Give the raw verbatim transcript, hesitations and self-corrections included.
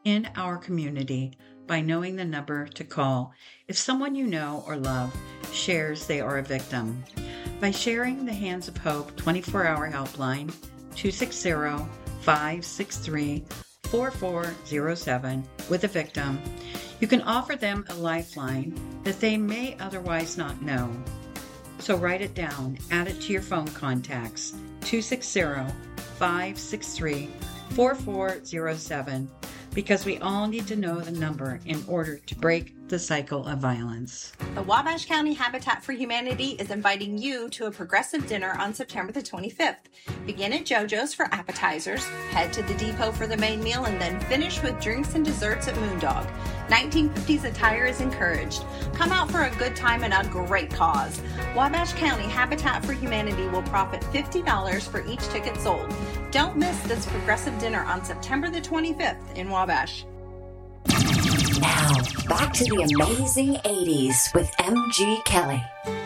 in our community by knowing the number to call if someone you know or love shares they are a victim. By sharing the Hands of Hope twenty-four hour helpline two six zero, five six three, four four zero seven with a victim, you can offer them a lifeline that they may otherwise not know. So write it down, add it to your phone contacts, two six zero, five six three, four four zero seven, because we all need to know the number in order to break the cycle of violence. The Wabash County Habitat for Humanity is inviting you to a progressive dinner on September the twenty-fifth. Begin at JoJo's for appetizers, head to the depot for the main meal, and then finish with drinks and desserts at Moondog. nineteen fifties attire is encouraged. Come out for a good time and a great cause. Wabash County Habitat for Humanity will profit fifty dollars for each ticket sold. Don't miss this progressive dinner on September the twenty-fifth in Wabash. Now, back to the amazing eighties with M G Kelly.